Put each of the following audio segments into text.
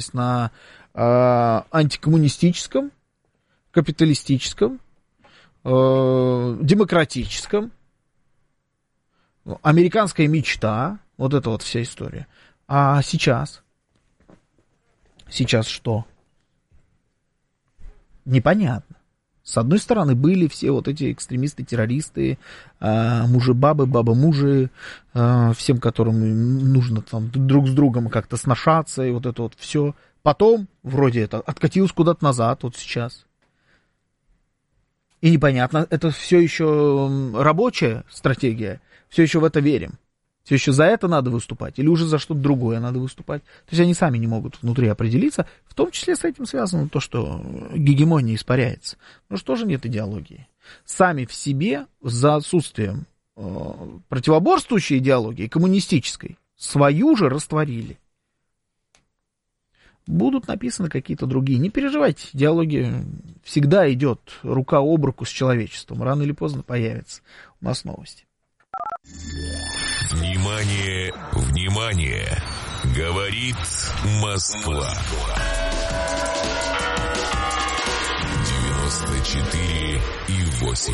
строилась на антикоммунистическом, капиталистическом, демократическом, американская мечта, вот это вот вся история. А сейчас? Сейчас что? Непонятно. С одной стороны, были все вот эти экстремисты, террористы, мужи-бабы, бабы-мужи, всем, которым нужно там друг с другом как-то сношаться, и вот это вот все. Потом, вроде это, откатилось куда-то назад, вот сейчас. И непонятно, это все еще рабочая стратегия, все еще в это верим. Все еще за это надо выступать, или уже за что-то другое надо выступать. То есть они сами не могут внутри определиться, в том числе с этим связано то, что гегемония испаряется. Ну что же нет идеологии? Сами в себе, за отсутствием противоборствующей идеологии, коммунистической, свою же растворили. Будут написаны какие-то другие. Не переживайте, идеология всегда идет рука об руку с человечеством. Рано или поздно появится. У нас новости. Внимание, внимание! Говорит Москва. 94,8.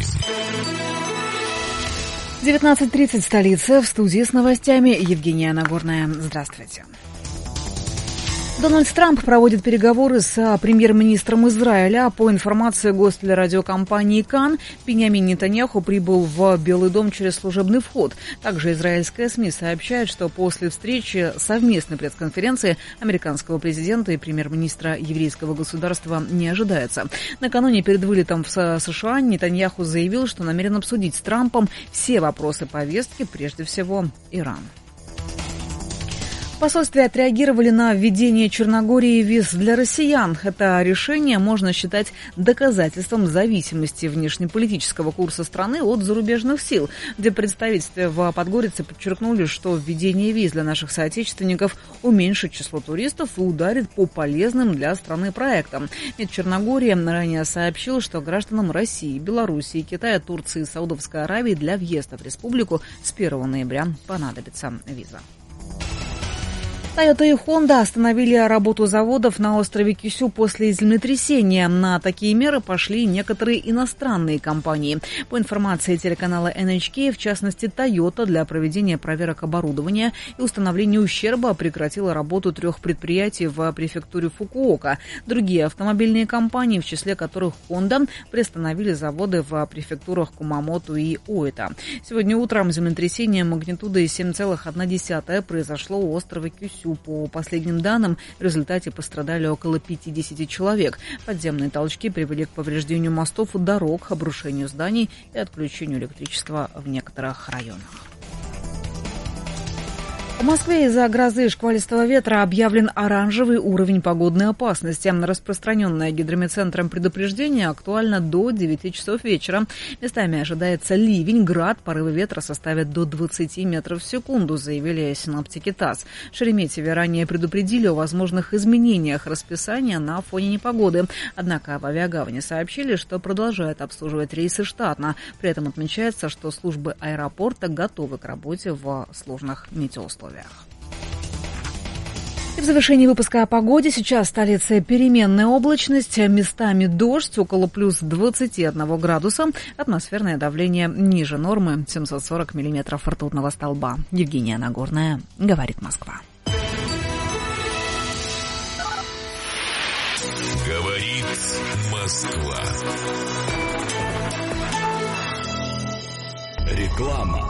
19:30 столица. В студии с новостями Евгения Нагорная. Здравствуйте. Дональд Трамп проводит переговоры с премьер-министром Израиля. По информации гостелерадиокомпании КАН, Биньямин Нетаньяху прибыл в Белый дом через служебный вход. Также израильская СМИ сообщает, что после встречи совместной пресс-конференции американского президента и премьер-министра еврейского государства не ожидается. Накануне перед вылетом в США Нетаньяху заявил, что намерен обсудить с Трампом все вопросы повестки, прежде всего Иран. В посольстве отреагировали на введение Черногории виз для россиян. Это решение можно считать доказательством зависимости внешнеполитического курса страны от зарубежных сил. В представительстве в Подгорице подчеркнули, что введение виз для наших соотечественников уменьшит число туристов и ударит по полезным для страны проектам. МИД Черногории ранее сообщил, что гражданам России, Белоруссии, Китая, Турции и Саудовской Аравии для въезда в республику с 1 ноября понадобится виза. Toyota и Honda остановили работу заводов на острове Кюсю после землетрясения. На такие меры пошли некоторые иностранные компании. По информации телеканала NHK, в частности, Toyota для проведения проверок оборудования и установления ущерба прекратила работу 3 предприятий в префектуре Фукуока. Другие автомобильные компании, в числе которых Honda, приостановили заводы в префектурах Кумамото и Оита. Сегодня утром землетрясение магнитудой 7,1 произошло у острова Кюсю. По последним данным, в результате пострадали около 50 человек. Подземные толчки привели к повреждению мостов и дорог, обрушению зданий и отключению электричества в некоторых районах. В Москве из-за грозы и шквалистого ветра объявлен оранжевый уровень погодной опасности. Распространенное гидрометцентром предупреждение актуально до 9 часов вечера. Местами ожидается ливень, град, порывы ветра составят до 20 метров в секунду, заявили синоптики ТАСС. В Шереметьеве ранее предупредили о возможных изменениях расписания на фоне непогоды. Однако в авиагавани сообщили, что продолжают обслуживать рейсы штатно. При этом отмечается, что службы аэропорта готовы к работе в сложных метеоусловиях. И в завершении выпуска о погоде. Сейчас в столице переменная облачность, местами дождь, около плюс 21 градуса. Атмосферное давление ниже нормы, 740 миллиметров ртутного столба. Евгения Нагорная, говорит Москва. Говорит Москва. Реклама.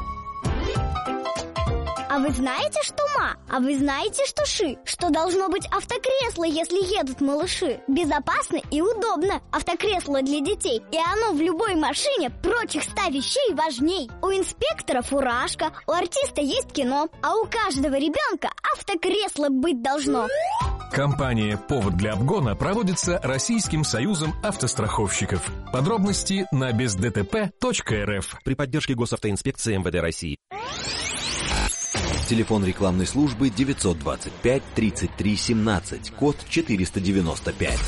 А вы знаете, что ма? А вы знаете, что ши? Что должно быть автокресло, если едут малыши? Безопасно и удобно. Автокресло для детей. И оно в любой машине прочих 100 вещей важней. У инспектора фуражка, у артиста есть кино, а у каждого ребенка автокресло быть должно. Компания «Повод для обгона» проводится Российским союзом автостраховщиков. Подробности на бездтп.рф. При поддержке Госавтоинспекции МВД России. Телефон рекламной службы 925 33 17, код 495.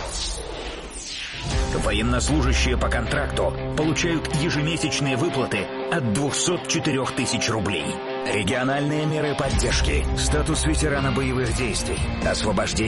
Военнослужащие по контракту получают ежемесячные выплаты от 204 тысяч рублей. Региональные меры поддержки, статус ветерана боевых действий, освобождение